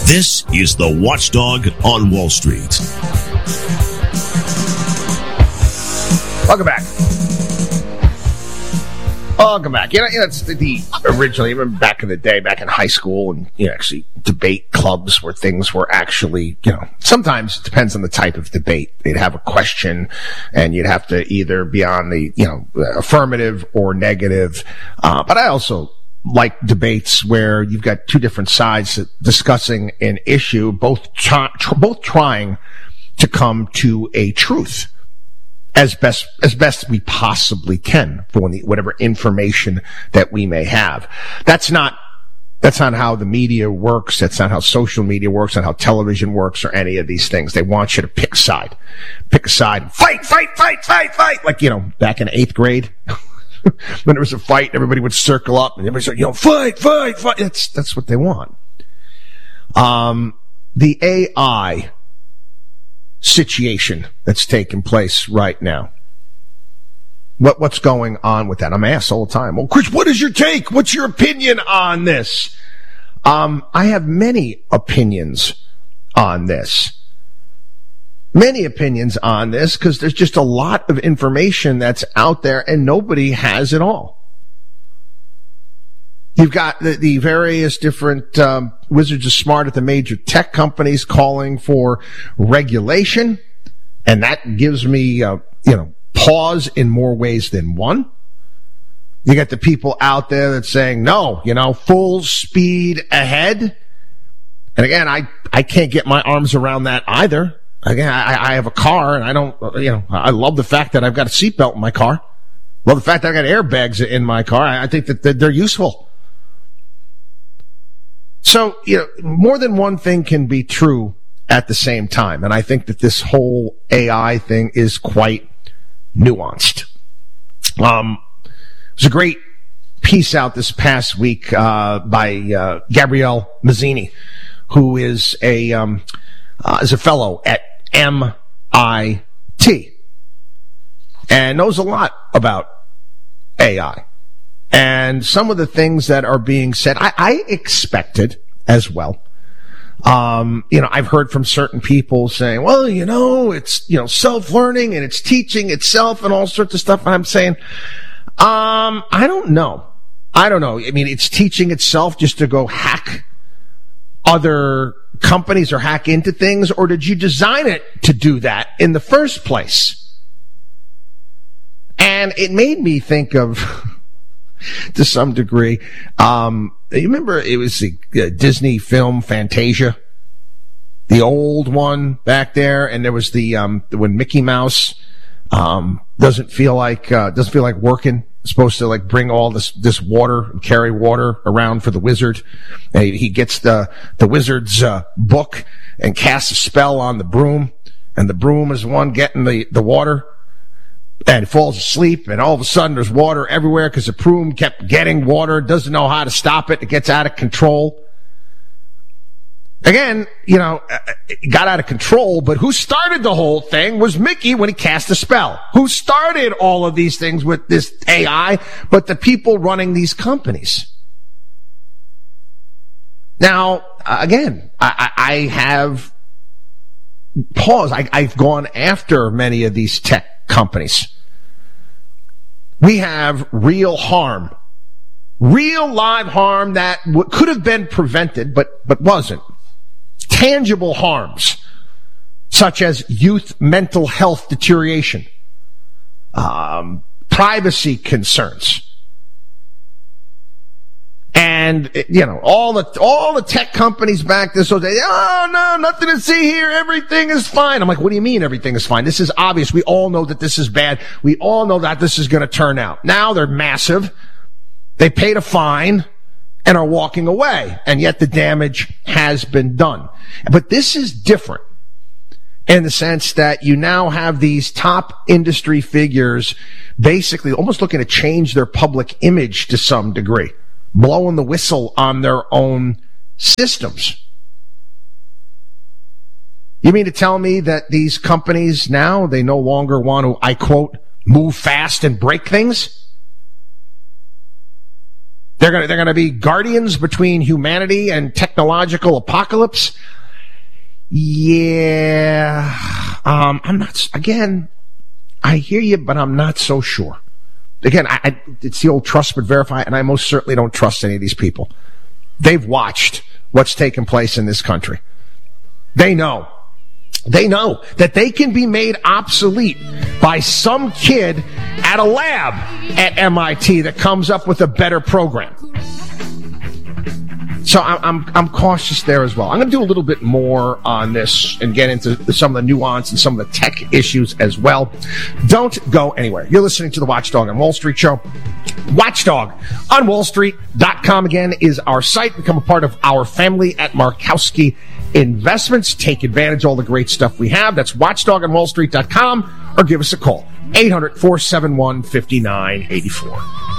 This is the Watchdog on Wall Street. Welcome back. Welcome back. It's the originally, even back in the day, back in high school, and actually debate clubs where things were actually, sometimes it depends on the type of debate. They'd have a question, and you'd have to either be on the, affirmative or negative. But I also like debates where you've got two different sides discussing an issue, both trying to come to a truth as best we possibly can for whatever information that we may have. That's not how the media works. That's not how social media works, not how television works, or any of these things. They want you to pick a side. Pick a side. Fight. Like, back in 8th grade. When there was a fight, everybody would circle up and everybody said, fight. That's what they want. The AI situation that's taking place right now. What's going on with that? I'm asked all the time, well, Chris, what is your take? What's your opinion on this? I have many opinions on this. Many opinions on this because there's just a lot of information that's out there and nobody has it all. You've got the various different wizards of smart at the major tech companies calling for regulation, and that gives me pause in more ways than one. You got the people out there that's saying no, full speed ahead. And again, I can't get my arms around that either. Again, I have a car, and I don't, I love the fact that I've got a seatbelt in my car. Love the fact that I've got airbags in my car. I think that they're useful. So, more than one thing can be true at the same time. And I think that this whole AI thing is quite nuanced. There's a great piece out this past week, by, Gabrielle Mazzini, who is a fellow at MIT and knows a lot about AI. And some of the things that are being said, I expected as well. I've heard from certain people saying, well, it's, self-learning and it's teaching itself and all sorts of stuff. And I'm saying, I don't know. I mean, it's teaching itself just to go hack other companies or hack into things, or did you design it to do that in the first place? And it made me think of, to some degree, you remember it was the Disney film Fantasia, the old one back there, and there was the when Mickey Mouse doesn't feel like working. Supposed to bring all this water and carry water around for the wizard. And he gets the wizard's book and casts a spell on the broom, and the broom is the one getting the water, and he falls asleep, and all of a sudden there's water everywhere because the broom kept getting water, doesn't know how to stop it, it gets out of control. Again, it got out of control, but who started the whole thing was Mickey when he cast a spell. Who started all of these things with this AI but the people running these companies? Now, again, I have paused. I've gone after many of these tech companies. We have real harm. Real live harm that could have been prevented but wasn't. Tangible harms, such as youth mental health deterioration, privacy concerns, and all the tech companies back this whole day. Oh no, nothing to see here. Everything is fine. I'm like, what do you mean everything is fine? This is obvious. We all know that this is bad. We all know that this is going to turn out. Now they're massive. They paid a fine and are walking away, and yet the damage has been done. But this is different in the sense that you now have these top industry figures basically almost looking to change their public image to some degree, blowing the whistle on their own systems. You mean to tell me that these companies now, they no longer want to, I quote, move fast and break things? They're going to be guardians between humanity and technological apocalypse. Yeah. I'm not, again, I hear you, but I'm not so sure. Again, it's the old trust but verify, and I most certainly don't trust any of these people. They've watched what's taken place in this country. They know that they can be made obsolete by some kid at a lab at MIT that comes up with a better program. So I'm cautious there as well. I'm going to do a little bit more on this and get into some of the nuance and some of the tech issues as well. Don't go anywhere. You're listening to the Watchdog on Wall Street show. WatchdogOnWallStreet.com again is our site. Become a part of our family at Markowski Investments. Take advantage of all the great stuff we have. That's WatchdogOnWallStreet.com or give us a call. 800-471-5984.